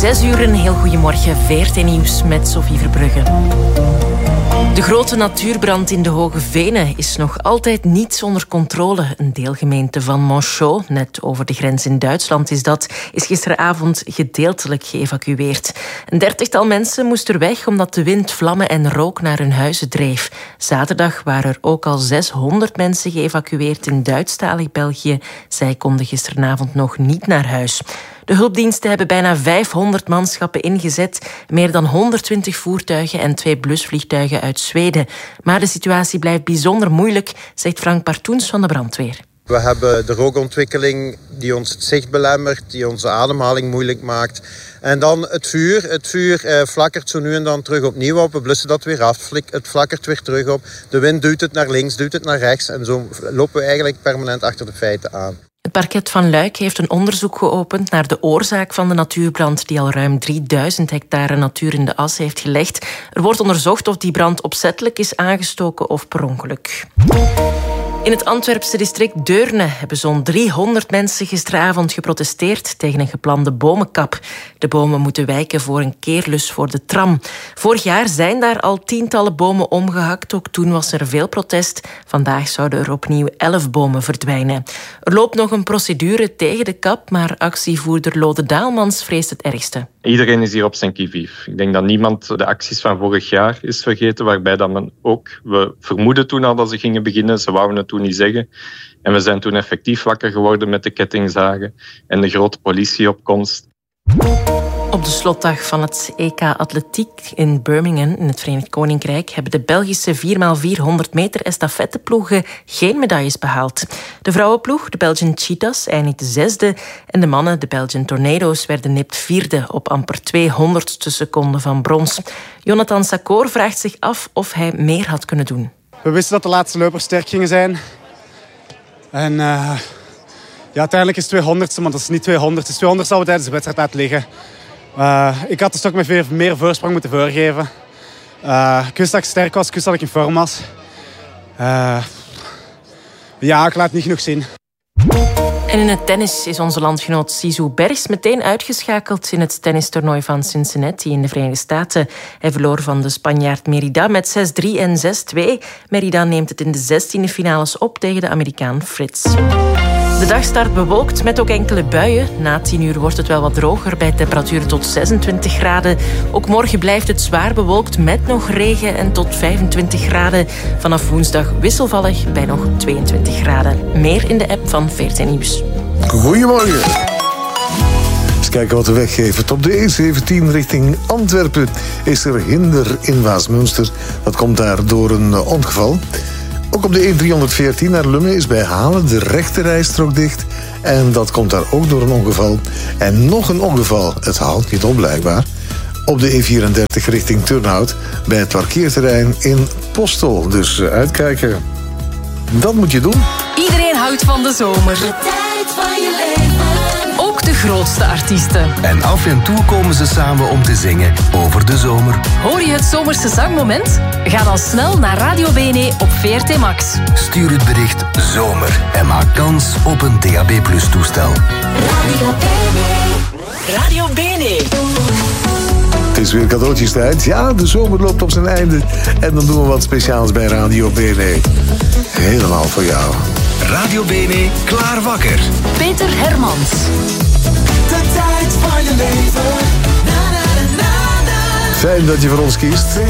6 uur, een heel goedemorgen. VRT Nieuws met Sophie Verbrugge. De grote natuurbrand in de Hoge Venen is nog altijd niet onder controle. Een deelgemeente van Monchaux, net over de grens in Duitsland is gisteravond gedeeltelijk geëvacueerd. Een 30-tal mensen moesten er weg omdat de wind vlammen en rook naar hun huizen dreef. Zaterdag waren er ook al 600 mensen geëvacueerd in Duitsstalig België. Zij konden gisteravond nog niet naar huis. De hulpdiensten hebben bijna 500 manschappen ingezet, meer dan 120 voertuigen en 2 blusvliegtuigen uit Zweden. Maar de situatie blijft bijzonder moeilijk, zegt Frank Partoens van de brandweer. We hebben de rookontwikkeling die ons het zicht belemmert, die onze ademhaling moeilijk maakt. En dan het vuur. Het vuur flakkert zo nu en dan terug opnieuw op. We blussen dat weer af. Het flakkert weer terug op. De wind duwt het naar links, duwt het naar rechts. En zo lopen we eigenlijk permanent achter de feiten aan. Het parket van Luik heeft een onderzoek geopend naar de oorzaak van de natuurbrand die al ruim 3000 hectare natuur in de as heeft gelegd. Er wordt onderzocht of die brand opzettelijk is aangestoken of per ongeluk. In het Antwerpse district Deurne hebben zo'n 300 mensen gisteravond geprotesteerd tegen een geplande bomenkap. De bomen moeten wijken voor een keerlus voor de tram. Vorig jaar zijn daar al tientallen bomen omgehakt. Ook toen was er veel protest. Vandaag zouden er opnieuw 11 bomen verdwijnen. Er loopt nog een procedure tegen de kap, maar actievoerder Lode Daalmans vreest het ergste. Iedereen is hier op zijn qui-vive. Ik denk dat niemand de acties van vorig jaar is vergeten, waarbij dat men ook... We vermoeden toen al dat ze gingen beginnen, ze wouden het toen niet zeggen. En we zijn toen effectief wakker geworden met de kettingzagen en de grote politieopkomst. Op de slotdag van het EK Atletiek in Birmingham in het Verenigd Koninkrijk hebben de Belgische 4x400 meter estafetteploegen geen medailles behaald. De vrouwenploeg, de Belgian Cheetahs, eindigde 6e en de mannen, de Belgian Tornado's, werden nipt 4e op amper 200ste seconde van brons. Jonathan Sakor vraagt zich af of hij meer had kunnen doen. We wisten dat de laatste lopers sterk gingen zijn. En uiteindelijk is het 200ste, maar dat is niet 200. Dus 200 zouden we tijdens de wedstrijd laten liggen. Ik had de stok met meer voorsprong moeten voorgeven. Ik wist dat ik sterk was, ik wist dat ik in vorm was. Ik laat het niet genoeg zien. En in het tennis is onze landgenoot Sisou Bergs meteen uitgeschakeld in het tennistoernooi van Cincinnati in de Verenigde Staten. Hij verloor van de Spanjaard Merida met 6-3 en 6-2. Merida neemt het in de 16e finales op tegen de Amerikaan Fritz. De dag start bewolkt met ook enkele buien. Na 10 uur wordt het wel wat droger bij temperaturen tot 26 graden. Ook morgen blijft het zwaar bewolkt met nog regen en tot 25 graden. Vanaf woensdag wisselvallig bij nog 22 graden. Meer in de app van VRT Nieuws. Goedemorgen. Eens kijken wat de weg geeft. Op de E17 richting Antwerpen is er hinder in Waasmunster. Dat komt daar door een ongeval. Ook op de E314 naar Lummen is bij Halen de rechterrijstrook dicht. En dat komt daar ook door een ongeval. En nog een ongeval, het houdt niet op blijkbaar. Op de E34 richting Turnhout bij het parkeerterrein in Postel. Dus uitkijken. Dat moet je doen. Iedereen houdt van de zomer. De tijd van je leven. Ook de grootste artiesten. En af en toe komen ze samen om te zingen over de zomer. Hoor je het zomerse zangmoment? Ga dan snel naar Radio BNE op VRT Max. Stuur het bericht zomer en maak kans op een DAB+ toestel. Radio BNE. Radio BNE. Het is weer cadeautjestijd. Ja, de zomer loopt op zijn einde. En dan doen we wat speciaals bij Radio BNE. Helemaal voor jou. Radio BNE, klaar wakker. Peter Hermans. De tijd van je leven. Fijn dat je voor ons kiest.